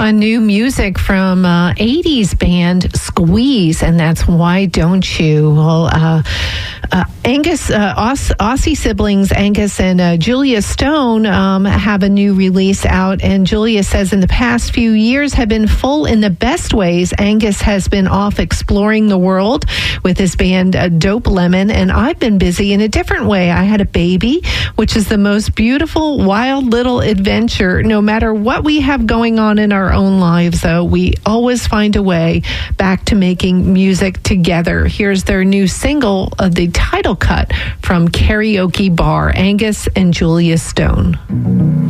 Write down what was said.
fun new music from 80s band Squeeze, and that's Why Don't You? Well, Aussie siblings Angus and Julia Stone have a new release out, and Julia says in the past few years have been full in the best ways. Angus has been off exploring the world with his band Dope Lemon, and I've been busy in a different way. I had a baby, which is the most beautiful, wild little adventure. No matter what we have going on in our own lives, though, we always find a way back to making music together. Here's their new single, the title cut from Karaoke Bar, Angus and Julia Stone.